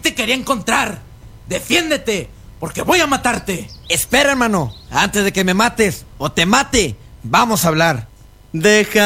te quería encontrar. Defiéndete, porque voy a matarte. Espera, hermano, antes de que me mates o te mate, vamos a hablar. Deja